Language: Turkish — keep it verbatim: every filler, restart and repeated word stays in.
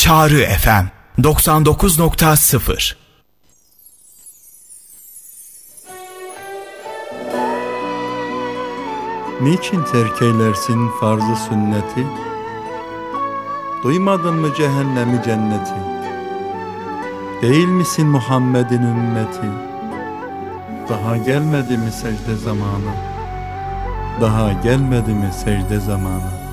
Çağrı F M doksan dokuz nokta sıfır. Niçin terk eylersin farz-ı sünneti? Duymadın mı cehennemi cenneti? Değil misin Muhammed'in ümmeti? Daha gelmedi mi secde zamanı? Daha gelmedi mi secde zamanı?